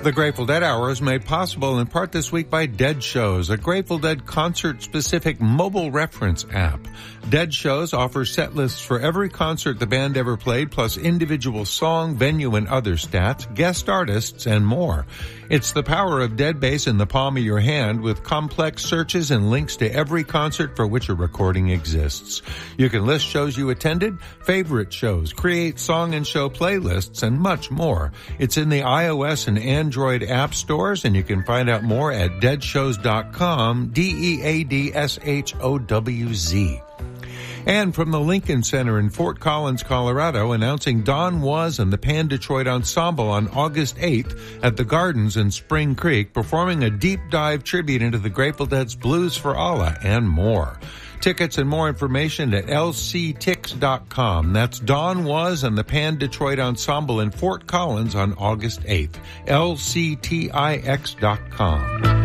The Grateful Dead Hour is made possible in part this week by Dead Shows, a Grateful Dead concert-specific mobile reference app. Dead Shows offers set lists for every concert the band ever played, plus individual song, venue, and other stats, guest artists, and more. It's the power of Dead Bass in the palm of your hand with complex searches and links to every concert for which a recording exists. You can list shows you attended, favorite shows, create song and show playlists, and much more. It's in the iOS and Android app stores, and you can find out more at deadshows.com, DEADSHOWZ. And from the Lincoln Center in Fort Collins, Colorado, announcing Don Was and the Pan Detroit Ensemble on August 8th at the Gardens in Spring Creek, performing a deep dive tribute into the Grateful Dead's Blues for Allah and more. Tickets and more information at lctix.com. That's Don Was and the Pan Detroit Ensemble in Fort Collins on August 8th. lctix.com.